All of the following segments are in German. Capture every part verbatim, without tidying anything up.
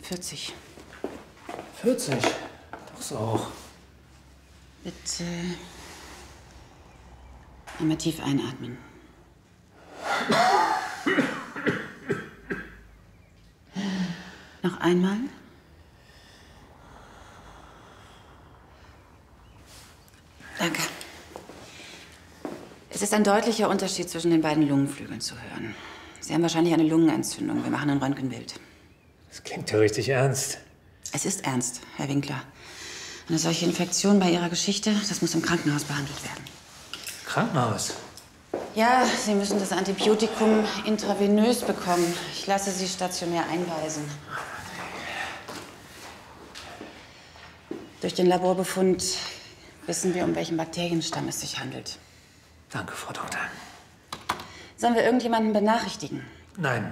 vierzig. vierzig? Doch so hoch. Bitte. Einmal tief einatmen. Noch einmal. Danke. Es ist ein deutlicher Unterschied zwischen den beiden Lungenflügeln zu hören. Sie haben wahrscheinlich eine Lungenentzündung. Wir machen ein Röntgenbild. Das klingt ja richtig ernst. Es ist ernst, Herr Winkler. Eine solche Infektion bei Ihrer Geschichte, das muss im Krankenhaus behandelt werden. Krankenhaus? Ja, Sie müssen das Antibiotikum intravenös bekommen. Ich lasse Sie stationär einweisen. Durch den Laborbefund wissen wir, um welchen Bakterienstamm es sich handelt. Danke, Frau Doktor. Sollen wir irgendjemanden benachrichtigen? Nein.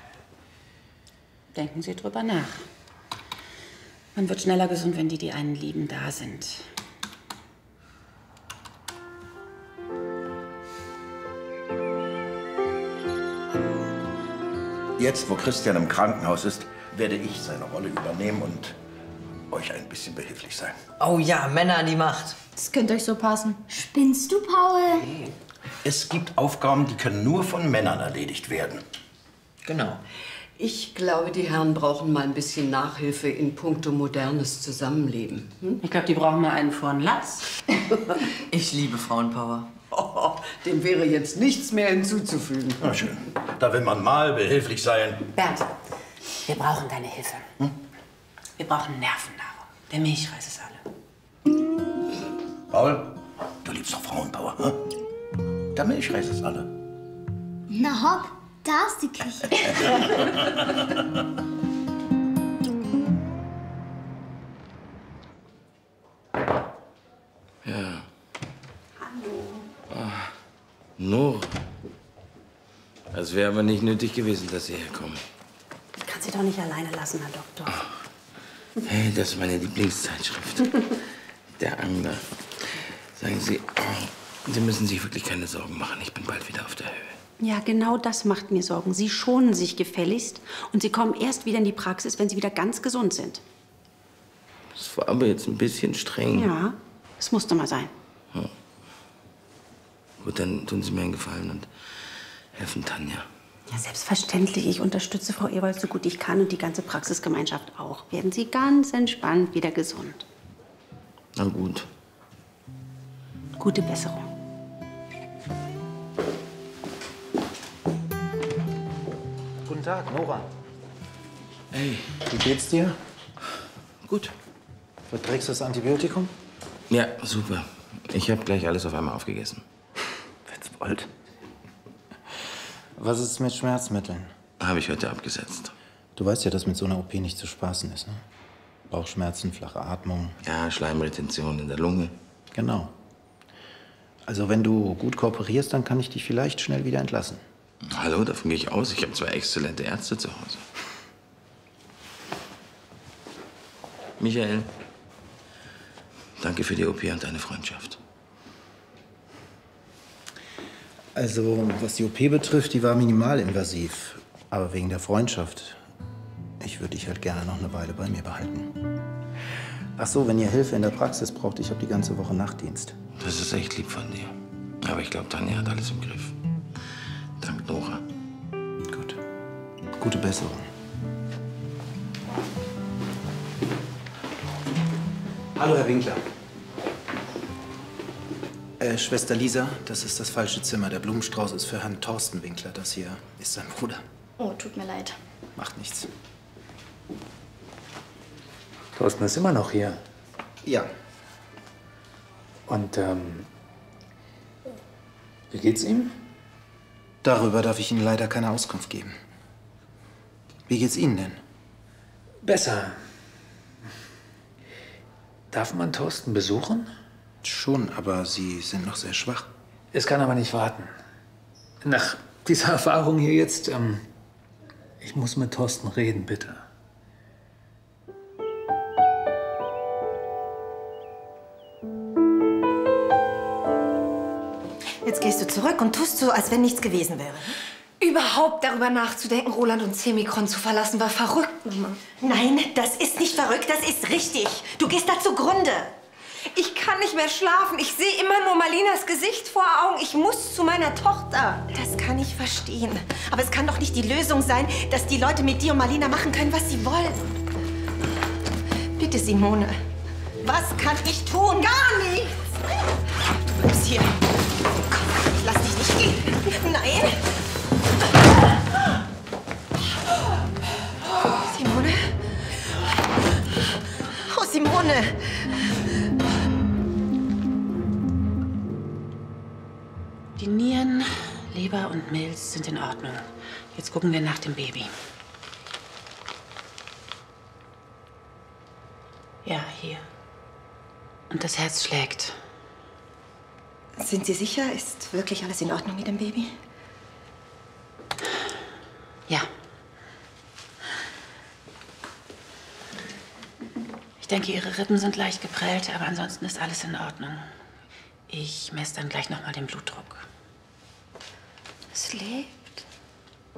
Denken Sie drüber nach. Man wird schneller gesund, wenn die, die einen lieben, da sind. Jetzt, wo Christian im Krankenhaus ist, werde ich seine Rolle übernehmen und euch ein bisschen behilflich sein. Oh ja, Männer an die Macht. Das könnte euch so passen. Spinnst du, Paul? Es gibt Aufgaben, die können nur von Männern erledigt werden. Genau. Ich glaube, die Herren brauchen mal ein bisschen Nachhilfe in puncto modernes Zusammenleben. Hm? Ich glaube, die brauchen mal einen vorn Latz. Ich liebe Frauenpower. Oh, dem wäre jetzt nichts mehr hinzuzufügen. Na schön. Da will man mal behilflich sein. Bernd, wir brauchen deine Hilfe. Hm? Wir brauchen Nervennahrung. Der Milchreis ist alle. Paul, du liebst doch Frauenpower, hm? Der Milchreis ist alle. Na hopp, da ist die Küche. Ja. Ah, Nora. Es wäre aber nicht nötig gewesen, dass Sie herkommen. Ich kann Sie doch nicht alleine lassen, Herr Doktor. Hey, das ist meine Lieblingszeitschrift. Der Angler. Sagen Sie, oh, Sie müssen sich wirklich keine Sorgen machen. Ich bin bald wieder auf der Höhe. Ja, genau das macht mir Sorgen. Sie schonen sich gefälligst und Sie kommen erst wieder in die Praxis, wenn Sie wieder ganz gesund sind. Das war aber jetzt ein bisschen streng. Ja, es musste mal sein. Ja. Gut, dann tun Sie mir einen Gefallen und helfen Tanja. Ja, selbstverständlich. Ich unterstütze Frau Ewald so gut ich kann und die ganze Praxisgemeinschaft auch. Werden Sie ganz entspannt wieder gesund. Na gut. Gute Besserung. Guten Tag, Nora. Hey. Wie geht's dir? Gut. Verträgst du das Antibiotikum? Ja, super. Ich habe gleich alles auf einmal aufgegessen. Wenn's wollt. Was ist mit Schmerzmitteln? Habe ich heute abgesetzt. Du weißt ja, dass mit so einer O P nicht zu spaßen ist, ne? Bauchschmerzen, flache Atmung. Ja, Schleimretention in der Lunge. Genau. Also wenn du gut kooperierst, dann kann ich dich vielleicht schnell wieder entlassen. Hallo, davon gehe ich aus. Ich habe zwei exzellente Ärzte zu Hause. Michael, danke für die O P und deine Freundschaft. Also, was die O P betrifft, die war minimalinvasiv. Aber wegen der Freundschaft, ich würde dich halt gerne noch eine Weile bei mir behalten. Ach so, wenn ihr Hilfe in der Praxis braucht, ich habe die ganze Woche Nachtdienst. Das ist echt lieb von dir. Aber ich glaube, Tanja hat alles im Griff. Dank Nora. Gut. Gute Besserung. Hallo, Herr Winkler. Äh, Schwester Lisa, das ist das falsche Zimmer. Der Blumenstrauß ist für Herrn Thorsten Winkler. Das hier ist sein Bruder. Oh, tut mir leid. Macht nichts. Thorsten ist immer noch hier. Ja. Und, ähm, wie geht's ihm? Darüber darf ich Ihnen leider keine Auskunft geben. Wie geht's Ihnen denn? Besser. Darf man Thorsten besuchen? Schon, aber Sie sind noch sehr schwach. Es kann aber nicht warten. Nach dieser Erfahrung hier jetzt, ähm, ich muss mit Thorsten reden, bitte. Jetzt gehst du zurück und tust so, als wenn nichts gewesen wäre. Überhaupt darüber nachzudenken, Roland und Semikron zu verlassen, war verrückt, Mama. Nein, das ist nicht verrückt, das ist richtig. Du gehst da zugrunde. Ich kann nicht mehr schlafen. Ich sehe immer nur Marlinas Gesicht vor Augen. Ich muss zu meiner Tochter. Das kann ich verstehen. Aber es kann doch nicht die Lösung sein, dass die Leute mit dir und Marlina machen können, was sie wollen. Bitte, Simone. Was kann ich tun? Gar nichts. Du bleibst hier. Komm, ich lass dich nicht gehen. Nein. Simone? Oh, Simone! Die Nieren, Leber und Milz sind in Ordnung. Jetzt gucken wir nach dem Baby. Ja, hier. Und das Herz schlägt. Sind Sie sicher? Ist wirklich alles in Ordnung mit dem Baby? Ja. Ich denke, Ihre Rippen sind leicht geprellt, aber ansonsten ist alles in Ordnung. Ich messe dann gleich noch mal den Blutdruck. Es schlägt.